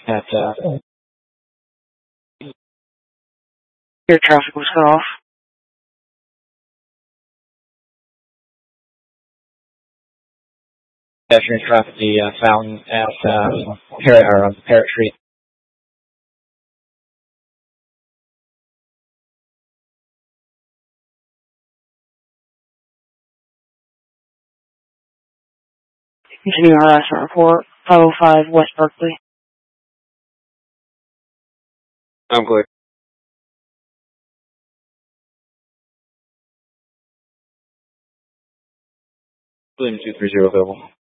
at air traffic was cut off. Pedestrian traffic, the fountain at Parrot Street. Continuing harassment report, 505 West Berkeley. I'm clear. William 230 available.